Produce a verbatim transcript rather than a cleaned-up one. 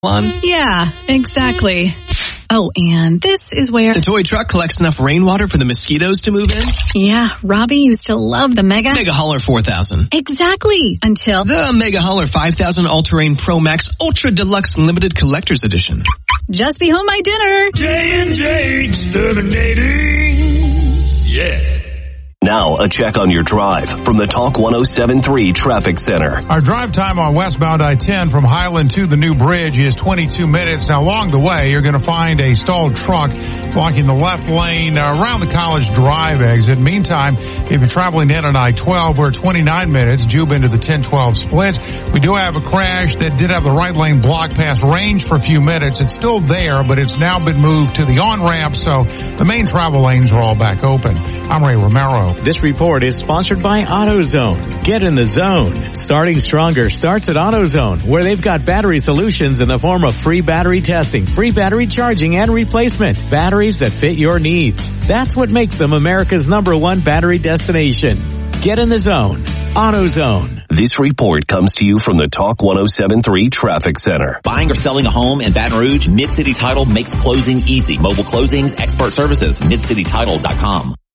One. Yeah, exactly. Oh, and this is where... The toy truck collects enough rainwater for the mosquitoes to move in. Yeah, Robbie used to love the Mega... Mega Hauler four thousand. Exactly, until... The Mega Hauler five thousand All-Terrain Pro Max Ultra Deluxe Limited Collector's Edition. Just be home my dinner. J and J Exterminating. Yeah. Now, a check on your drive from the Talk one oh seven point three Traffic Center. Our drive time on westbound I ten from Highland to the new bridge is twenty-two minutes. Now, along the way, you're going to find a stalled truck blocking the left lane around the College Drive exit. Meantime, if you're traveling in on I twelve, we're at twenty-nine minutes, Jube into the ten twelve split. We do have a crash that did have the right lane blocked past Range for a few minutes. It's still there, but it's now been moved to the on-ramp, so the main travel lanes are all back open. I'm Ray Romero. This report is sponsored by AutoZone. Get in the zone. Starting Stronger starts at AutoZone, where they've got battery solutions in the form of free battery testing, free battery charging, and replacement. Batteries that fit your needs. That's what makes them America's number one battery destination. Get in the zone. AutoZone. This report comes to you from the Talk one oh seven point three Traffic Center. Buying or selling a home in Baton Rouge, Mid-City Title makes closing easy. Mobile closings, expert services, mid city title dot com.